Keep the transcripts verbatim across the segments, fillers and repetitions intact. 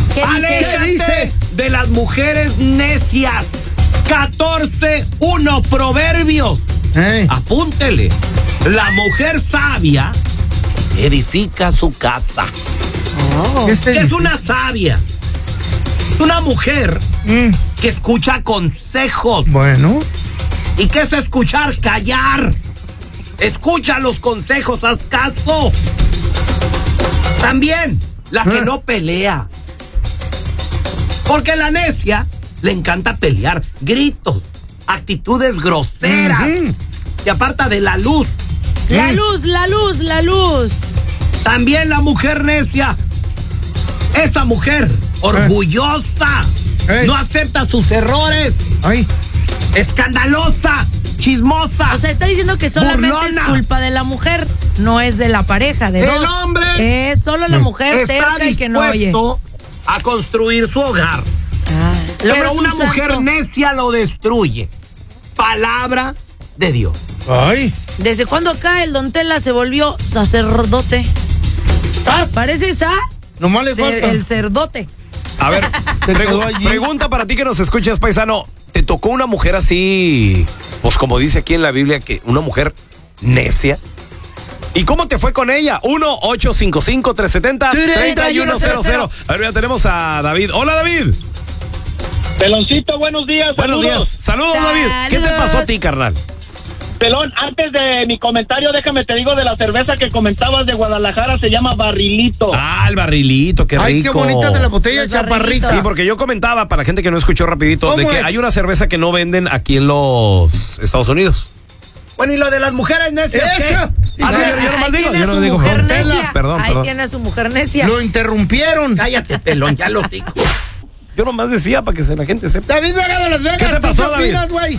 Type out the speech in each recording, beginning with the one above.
¿Qué Aléjate dice? de las mujeres necias. catorce uno Proverbios. Hey. Apúntele. La mujer sabia edifica su casa. Oh. ¿Qué es una sabia? Es una mujer Mm. que escucha consejos. Bueno. ¿Y qué es escuchar? Callar. Escucha los consejos, haz caso. También la que ¿Eh? no pelea. Porque la necia le encanta pelear. Gritos, actitudes groseras. Uh-huh. Y aparta de la luz. La luz, la luz, la luz. También la mujer necia. Esa mujer orgullosa. Eh. No acepta sus errores. Ay. Escandalosa. Chismosa. O sea, está diciendo que solamente burlona. es culpa de la mujer, no es de la pareja, de El dos. hombre Es solo la mujer está terca y que no oye. dispuesto a construir su hogar. Ah, el hombre Pero es un una mujer santo. necia lo destruye. Palabra de Dios. Ay. ¿Desde cuándo acá el Don Tela se volvió sacerdote? Ah, parece esa. Nomás le falta. El cerdote. A ver, Se pregu- quedó allí. pregunta para ti que nos escuchas, paisano. ¿Te tocó una mujer así, pues como dice aquí en la Biblia, que una mujer necia? ¿Y cómo te fue con ella? uno ocho cinco cinco, tres siete cero, tres uno cero cero. A ver, ya tenemos a David. Hola, David. Peloncito, buenos días. Buenos saludos. días. Saludos, David. ¿Qué te pasó a ti, carnal? Pelón, antes de mi comentario, déjame te digo de la cerveza que comentabas de Guadalajara, se llama Barrilito. Ah, el barrilito, qué rico. Ay, qué bonita de la botella Los chaparrita. barrilitos. Sí, porque yo comentaba, para la gente que no escuchó rapidito, de ¿Cómo que es? hay una cerveza que no venden aquí en los Estados Unidos. Bueno, ¿y lo de las mujeres necias qué? Eso. Sí, Ah, no, sí. yo- yo nomás Ahí digo, tiene yo a no su digo, mujer perdón. necia. Perdón, Ahí perdón. tiene a su mujer necia. Lo interrumpieron. Cállate, pelón, ya lo digo. Yo nomás decía para que se- la gente sepa. David Vega de Las Vegas. ¿Qué te ¿tú pasó, qué David? opinas, güey?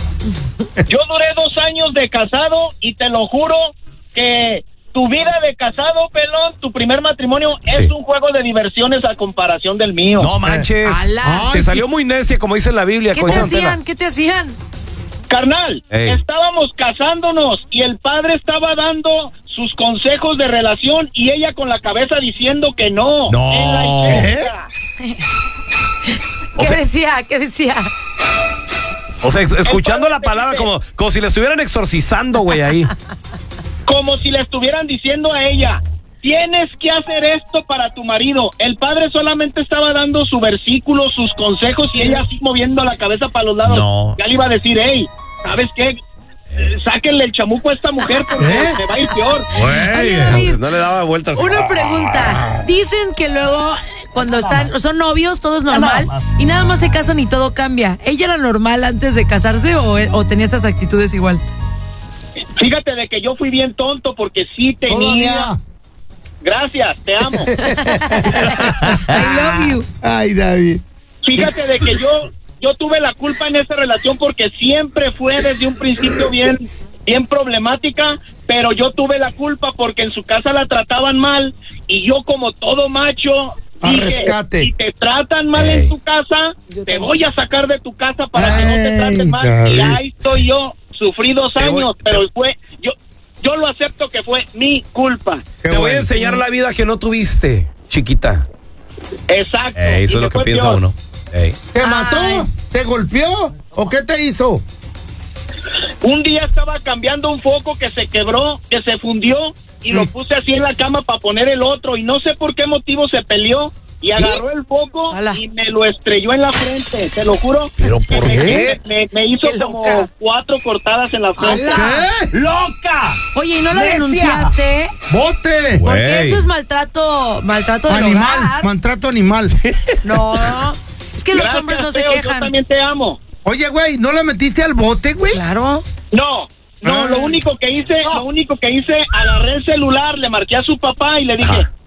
Yo duré dos años de casado y te lo juro que tu vida de casado, Pelón, tu primer matrimonio Sí. es un juego de diversiones a comparación del mío. No manches. Ala. Te Ay, salió muy necia, como dice en la Biblia. ¿Qué con te esa tela. hacían? ¿Qué te hacían? Carnal, Ey. estábamos casándonos y el padre estaba dando sus consejos de relación y ella con la cabeza diciendo que no. No. En la iglesia. O ¿Qué sea- decía? ¿Qué decía? O sea, ex- escuchando El la padre te palabra dice- como, como si le estuvieran exorcizando, güey, ahí. Como si le estuvieran diciendo a ella, tienes que hacer esto para tu marido. El padre solamente estaba dando su versículo, sus consejos y ella así moviendo la cabeza para los lados. No. Ya le iba a decir, hey, ¿sabes qué? Eh, sáquenle el chamuco a esta mujer porque ¿Eh? se va a ir peor. Oye, David, Güey, no le daba vueltas. Una pregunta. Dicen que luego, cuando están, son novios, todo es normal, y nada más se casan y todo cambia. ¿Ella era normal antes de casarse o, o tenía esas actitudes igual? Fíjate de que yo fui bien tonto porque sí tenía... Todavía. Gracias, te amo. I love you. Ay, David. Fíjate de que yo yo tuve la culpa en esa relación porque siempre fue desde un principio bien bien problemática, pero yo tuve la culpa porque en su casa la trataban mal y yo como todo macho A dije, rescate. si te tratan mal Ey. en tu casa, te voy a sacar de tu casa para que no te Ay, traten mal. Y David. ahí estoy yo, sufrí dos Te voy- años, te- pero fue yo yo lo acepto que fue mi culpa. Qué Te voy bueno. a enseñar la vida que no tuviste, chiquita. Exacto. Ey, eso y es lo me que fue piensa peor. uno. Ey. ¿Te mató? Ay. ¿Te golpeó? ¿O qué te hizo? Un día estaba cambiando un foco que se quebró, que se fundió y lo puse así en la cama para poner el otro y no sé por qué motivo se peleó y agarró el foco Ala. y me lo estrelló en la frente, te lo juro. ¿Pero por Que me- qué? Me, me hizo Qué como loca. cuatro cortadas en la frente. Ala. ¿Qué? ¡Loca! Oye, ¿y no la Necia. denunciaste? ¡Bote! Porque Güey. eso es maltrato, maltrato del Animal, hogar. maltrato animal. No, es que los Gracias, hombres no se feo, Yo quejan. también te amo. Oye, güey, ¿no la metiste al bote, güey? Claro. No, no, Ah. lo único que hice, lo único que hice, agarré el celular, le marqué a su papá y le dije, Ajá.